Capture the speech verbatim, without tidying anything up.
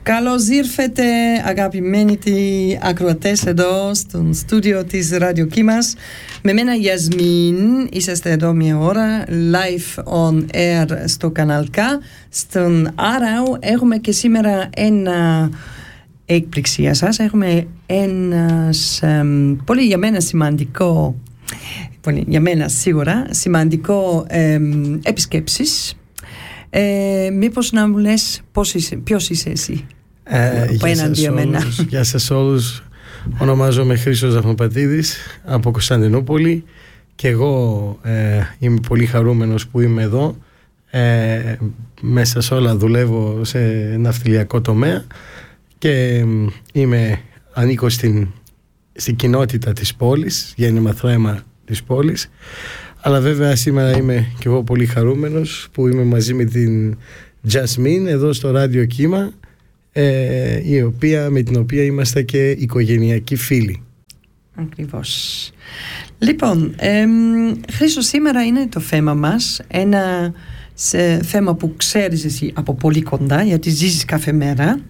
Καλώς ήρθατε αγαπημένοι ακροατές εδώ στο στούντιο της Radio Kimas. Με μένα Γιασμίν, είσαστε εδώ μια ώρα live on air στο κανάλι K. Στον Άραου έχουμε και σήμερα ένα έκπληξη για σας. Έχουμε ένα πολύ για μένα σημαντικό, πολύ, για μένα σίγουρα σημαντικό ε, επισκέψεις. Ε, μήπως να μου λες πώς είσαι, ποιος είσαι εσύ ε, απέναντι εμένα. Γεια σας όλους. Ονομάζομαι Χρήστος Δαφνοπατίδης από Κωνσταντινούπολη και εγώ ε, είμαι πολύ χαρούμενος που είμαι εδώ. ε, Μέσα σε όλα δουλεύω σε ναυτιλιακό τομέα και είμαι, ανήκω στην, στην κοινότητα της πόλης, γέννημα θρέμα της πόλης. Αλλά βέβαια σήμερα είμαι και εγώ πολύ χαρούμενος που είμαι μαζί με την Jasmine εδώ στο Radio Kima, ε, η οποία, με την οποία είμαστε και οικογενειακοί φίλοι. Ακριβώς. Λοιπόν, ε, Χρήστο, σήμερα είναι το θέμα μας, ένα σε θέμα που ξέρεις εσύ από πολύ κοντά, γιατί ζήσεις κάθε μέρα.